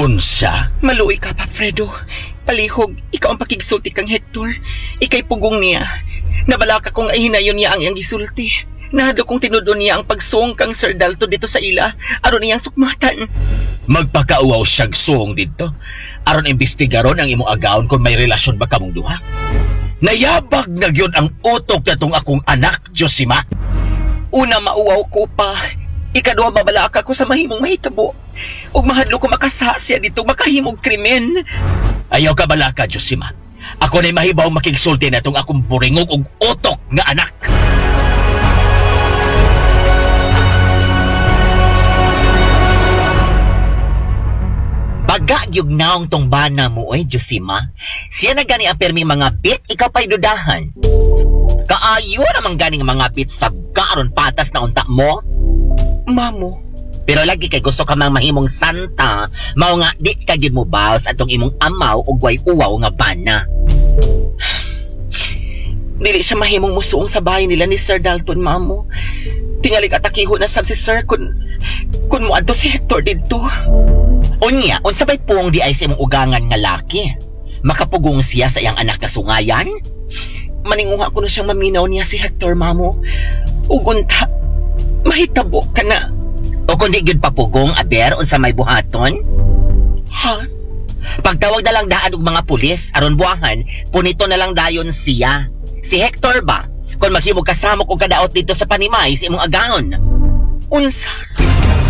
Unsa? Maluoy ka pa, Fredo. Palihog, ikaw ang pakigsulti kang Hector. Ikay pugong niya. Nabalaka kong ahinayon niya ang iyang gisulti. Nahado kong tinudon niya ang pagsong kang Sir Dalton dito sa ila, aron niyang sukmatan. Magpakauwaw siyag suhong dito. Aron imbestigaron ang imong agaon kung may relasyon ba kamong duha. Nayabag na gyud ang utok natong akong anak, Josima. Una, mauwaw ko pa. Ikaduha, mabalaka ko sa mahimong mahitabo. Ug mahadlo ko makasa siya dito makahimog krimen. Ayaw ka balaka, Josima. Ako na'y mahibaw makigsulti natong akong buringog ug utok nga anak. Pagagyog naong tong bana mo, Josima. Siya na gani ang perming mga bit, ikaw pa'y dudahan. Kaayo namang ganing mga bit sa garon patas na unta mo. Mamo. Pero lagi kay gusto ka mang mahimong santa, mao nga di ka gyud mo baos atong imong amaw ug way uwaw nga bana. Dili siya mahimong musuong sa bahay nila ni Sir Dalton, Mamo. Tingali atakiho na sab si Sir kun mo adto si Hector dito. Unya, unsa bay puong di ay sa imong ugangan nga laki? Makapugong siya sa iyang anak nga sungayan? Maninguha ko na siyang maminaw niya si Hector, Mamo. Ugunta, mahitabo ka na. O kung di gyud papugong, aber, unsa may buhaton? Ha? Pagtawag na lang daan og mga pulis, aron buangan, punito na lang dayon siya. Si Hector ba? Kung maghimog kasamok og kadaot dito sa panimay sa imong agaon. Unsa?